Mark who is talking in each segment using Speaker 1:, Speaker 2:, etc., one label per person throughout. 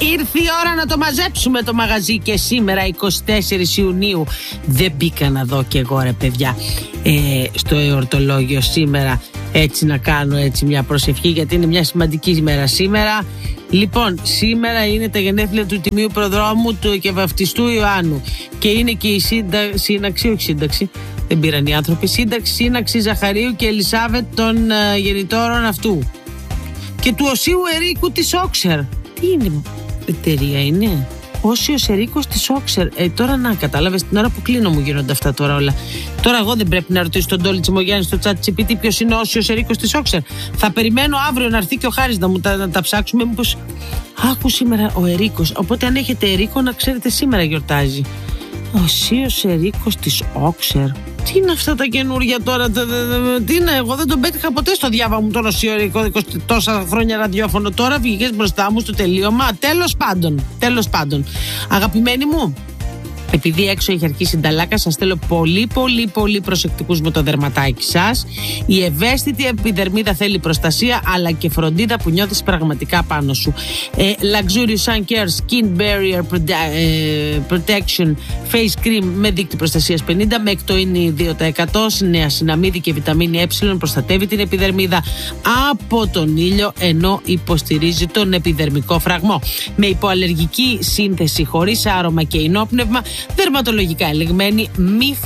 Speaker 1: ήρθε η ώρα να το μαζέψουμε το μαγαζί και σήμερα 24 Ιουνίου δεν μπήκα να δω κι εγώ ρε παιδιά στο εορτολόγιο σήμερα έτσι να κάνω έτσι μια προσευχή γιατί είναι μια σημαντική ημέρα σήμερα. Λοιπόν, σήμερα είναι τα γενέθλια του Τιμίου Προδρόμου του και Βαφτιστού Ιωάννου και είναι και η σύνταξη, δεν πήραν οι άνθρωποι, σύναξη Ζαχαρίου και Ελισάβετ των γεννητόρων αυτού και του Οσίου Ερίκου της Όξερ. Τι είναι, εταιρεία είναι? Όσιος Ερίκος της Όξερ. Τώρα να κατάλαβες, την ώρα που κλείνω μου γίνονται αυτά τώρα όλα. Τώρα εγώ δεν πρέπει να ρωτήσω τον Τόλι Τσιμογιάννη στο chat GPT ποιος είναι ο Όσιος Ερίκος της Όξερ. Θα περιμένω αύριο να έρθει και ο Χάρης να μου τα ψάξουμε. Μήπως άκου σήμερα ο Ερίκος. Οπότε αν έχετε Ερίκο να ξέρετε σήμερα γιορτάζει. Όσιος Ερίκος της Όξερ. Τι είναι αυτά τα καινούργια τώρα, τι είναι, εγώ δεν τον πέτυχα ποτέ στο διάβα μου τον Οσίο Ερίκο, τόσα χρόνια ραδιόφωνο, τώρα βγήκες μπροστά μου στο τελείωμα, τέλος πάντων. Αγαπημένοι μου, επειδή έξω έχει αρχίσει νταλάκα, σας θέλω πολύ προσεκτικούς με το δερματάκι σας. Η ευαίσθητη επιδερμίδα θέλει προστασία αλλά και φροντίδα που νιώθεις πραγματικά πάνω σου. Luxurious Sun Care Skin Barrier Protection Face Cream με δείκτη προστασίας 50 με εκτοίνη 2%, νεασιναμίδη και βιταμίνη Ε προστατεύει την επιδερμίδα από τον ήλιο ενώ υποστηρίζει τον επιδερμικό φραγμό. Με υποαλλεργική σύνθεση χωρίς άρωμα και ενόπνευμα, δερματολογικά ελεγμένη, μη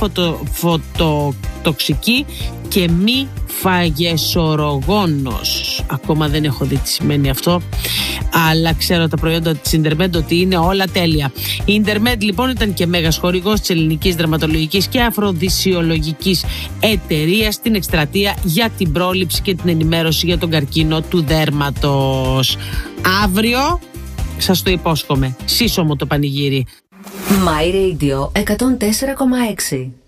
Speaker 1: φωτοτοξική και μη φαγεσορογόνος. Ακόμα δεν έχω δει τι σημαίνει αυτό, αλλά ξέρω τα προϊόντα της Intermed ότι είναι όλα τέλεια. Η Intermed λοιπόν ήταν και μέγας χορηγός της ελληνικής δερματολογικής και αφροδισιολογικής εταιρείας στην εκστρατεία για την πρόληψη και την ενημέρωση για τον καρκίνο του δέρματος. Αύριο σας το υπόσχομαι, σύσσωμο το πανηγύρι.
Speaker 2: My Radio 104,6.